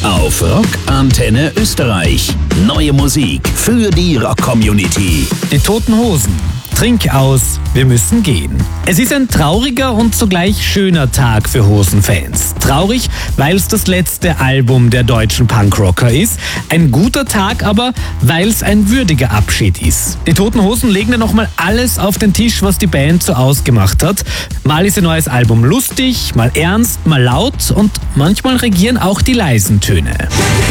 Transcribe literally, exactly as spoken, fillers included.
Auf Rock Antenne Österreich. Neue Musik für die Rock-Community. Die Toten Hosen. Trink aus, wir müssen gehen. Es ist ein trauriger und zugleich schöner Tag für Hosenfans. Traurig, weil es das letzte Album der deutschen Punkrocker ist. Ein guter Tag aber, weil es ein würdiger Abschied ist. Die Toten Hosen legen dann nochmal alles auf den Tisch, was die Band so ausgemacht hat. Mal ist ihr neues Album lustig, mal ernst, mal laut und manchmal regieren auch die leisen Töne.